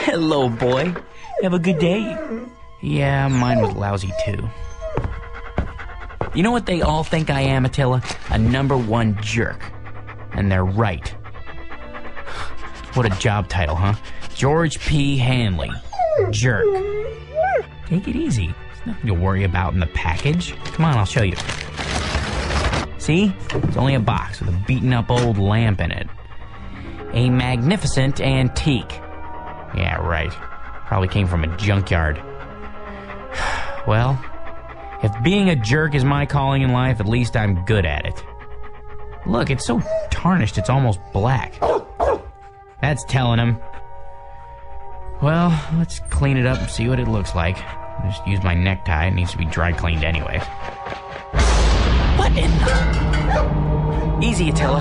Hello, boy. Have a good day. Yeah, mine was lousy, too. You know what they all think I am, Attila? A #1 jerk. And they're right. What a job title, huh? George P. Hanley. Jerk. Take it easy. There's nothing to worry about in the package. Come on, I'll show you. See? It's only a box with a beaten-up old lamp in it. A magnificent antique. Yeah, right. Probably came from a junkyard. Well, if being a jerk is my calling in life, at least I'm good at it. Look, it's so tarnished it's almost black. That's telling him. Well, let's clean it up and see what it looks like. Just use my necktie. It needs to be dry cleaned anyway. What in the... Easy, Attila.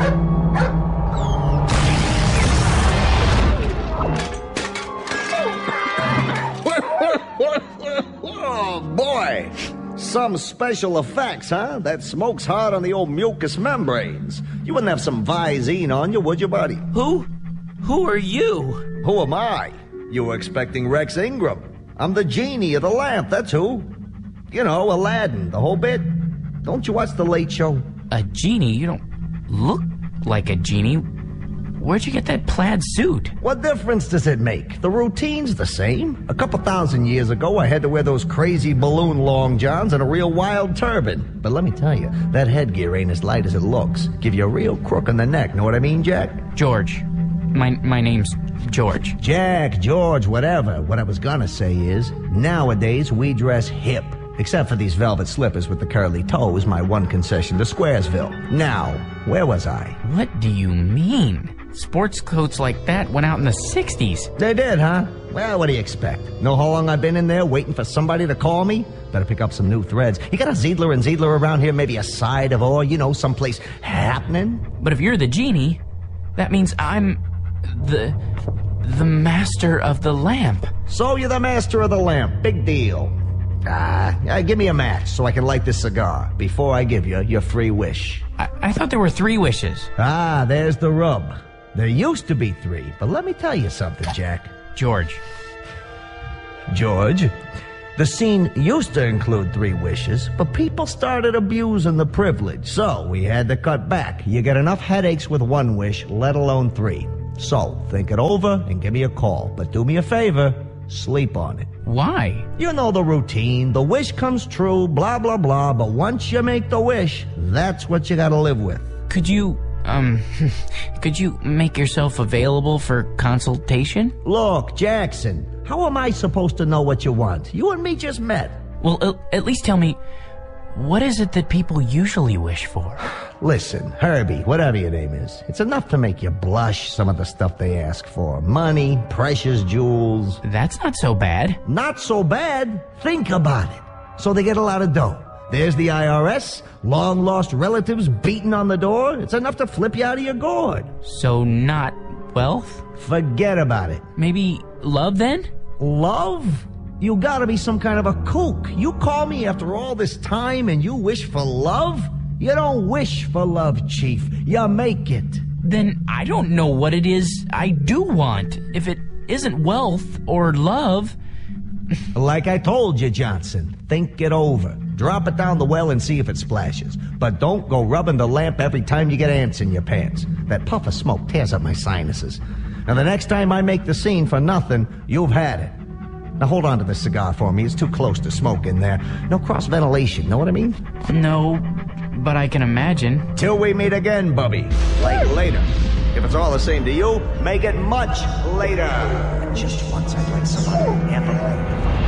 Oh, boy. Some special effects, huh? That smoke's hard on the old mucous membranes. You wouldn't have some Visine on you, would you, buddy? Who are you? Who am I? You were expecting Rex Ingram. I'm the genie of the lamp, that's who. You know, Aladdin, the whole bit. Don't you watch The Late Show? A genie? You don't look like a genie. Where'd you get that plaid suit? What difference does it make? The routine's the same. A couple thousand years ago, I had to wear those crazy balloon long johns and a real wild turban. But let me tell you, that headgear ain't as light as it looks. Give you a real crook in the neck, know what I mean, Jack? George. My name's George. Jack, George, whatever. What I was gonna say is, nowadays we dress hip. Except for these velvet slippers with the curly toes, my one concession to Squaresville. Now, where was I? What do you mean? Sports coats like that went out in the 60s. They did, huh? Well, what do you expect? Know how long I've been in there waiting for somebody to call me? Better pick up some new threads. You got a Ziedler and Ziedler around here? Maybe a side of ore, you know, someplace happening? But if you're the genie, that means I'm the master of the lamp. So you're the master of the lamp. Big deal. Give me a match so I can light this cigar before I give you your free wish. I thought there were 3 wishes. There's the rub. There used to be 3, but let me tell you something, Jack. George. George, the scene used to include 3 wishes, but people started abusing the privilege, so we had to cut back. You get enough headaches with 1 wish, let alone 3. So, think it over and give me a call, but do me a favor, sleep on it. Why? You know the routine, the wish comes true, blah, blah, blah, but once you make the wish, that's what you gotta live with. Could you make yourself available for consultation? Look, Jackson, how am I supposed to know what you want? You and me just met. Well, at least tell me, what is it that people usually wish for? Listen, Herbie, whatever your name is, it's enough to make you blush, some of the stuff they ask for. Money, precious jewels. That's not so bad. Not so bad? Think about it. So they get a lot of dough. There's the IRS, long-lost relatives beating on the door. It's enough to flip you out of your gourd. So not wealth? Forget about it. Maybe love, then? Love? You gotta be some kind of a kook. You call me after all this time and you wish for love? You don't wish for love, Chief. You make it. Then I don't know what it is I do want. If it isn't wealth or love... Like I told you, Johnson, think it over. Drop it down the well and see if it splashes. But don't go rubbing the lamp every time you get ants in your pants. That puff of smoke tears up my sinuses. Now the next time I make the scene for nothing, you've had it. Now hold on to this cigar for me. It's too close to smoke in there. No cross-ventilation, know what I mean? No, but I can imagine. Till we meet again, Bubby. Like later. If it's all the same to you, make it much later. Just once I'd like somebody to amplify.